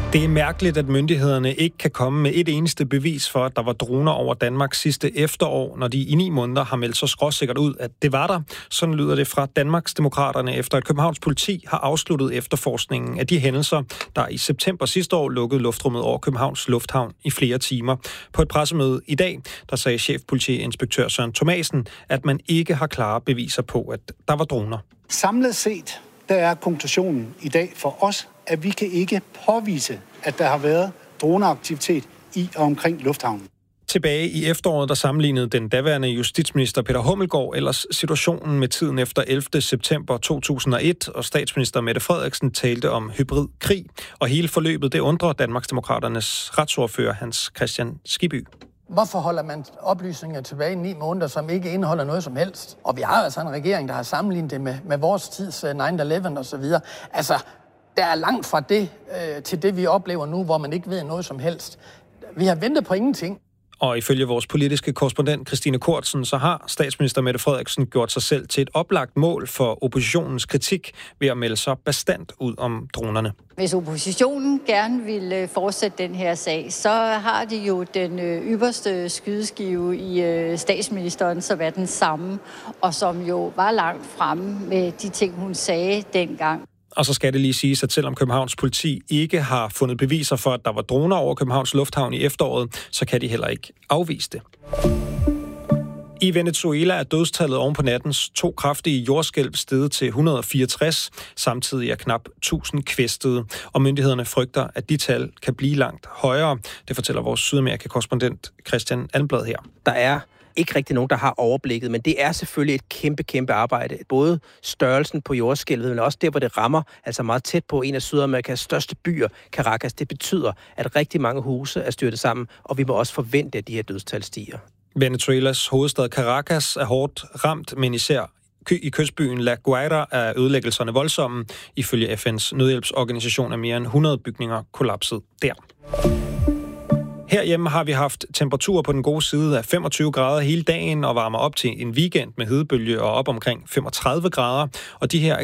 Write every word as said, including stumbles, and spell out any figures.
Det er mærkeligt, at myndighederne ikke kan komme med et eneste bevis for, at der var droner over Danmark sidste efterår, når de i ni måneder har meldt så skråsikkert ud, at det var der. Sådan lyder det fra Danmarksdemokraterne, efter at Københavns politi har afsluttet efterforskningen af de hændelser, der i september sidste år lukkede luftrummet over Københavns Lufthavn i flere timer. På et pressemøde i dag, der sagde chefpolitiinspektør Søren Thomasen, at man ikke har klare beviser på, at der var droner. Samlet set, der er konklusionen i dag for os, at vi kan ikke påvise, at der har været droneaktivitet i og omkring lufthavnen. Tilbage i efteråret, der sammenlignede den daværende justitsminister Peter Hummelgaard ellers situationen med tiden efter ellevte september to tusind og et, og statsminister Mette Frederiksen talte om hybridkrig. Og hele forløbet, det undrer Danmarksdemokraternes retsordfører Hans Kristian Skibby. Hvorfor holder man oplysninger tilbage i ni måneder, som ikke indeholder noget som helst? Og vi har altså en regering, der har sammenlignet det med, med vores tids nine eleven og så videre. Altså, der er langt fra det øh, til det, vi oplever nu, hvor man ikke ved noget som helst. Vi har ventet på ingenting. Og ifølge vores politiske korrespondent Christine Kortsen, så har statsminister Mette Frederiksen gjort sig selv til et oplagt mål for oppositionens kritik ved at melde sig bastant ud om dronerne. Hvis oppositionen gerne vil fortsætte den her sag, så har de jo den ypperste skydeskive i statsministeren, som er den samme, og som jo var langt fremme med de ting, hun sagde dengang. Og så skal det lige siges, at selvom Københavns politi ikke har fundet beviser for, at der var droner over Københavns Lufthavn i efteråret, så kan de heller ikke afvise det. I Venezuela er dødstallet oven på nattens to kraftige jordskælv steget til et hundrede og fireogtres. Samtidig er knap tusind kvæstede, og myndighederne frygter, at de tal kan blive langt højere. Det fortæller vores Sydamerika-korrespondent Christian Almblad her. Der er ikke rigtig nogen, der har overblikket, men det er selvfølgelig et kæmpe, kæmpe arbejde. Både størrelsen på jordskælvet, men også der, hvor det rammer, altså meget tæt på en af Sydamerikas største byer, Caracas. Det betyder, at rigtig mange huse er styrtet sammen, og vi må også forvente, at de her dødstal stiger. Venezuelas hovedstad Caracas er hårdt ramt, men især i kystbyen La Guaira er ødelæggelserne voldsomme. Ifølge F N's nødhjælpsorganisation er mere end hundrede bygninger kollapset der. Herhjemme har vi haft temperaturer på den gode side af femogtyve grader hele dagen og varmer op til en weekend med hedebølge og op omkring femogtredive grader. Og de her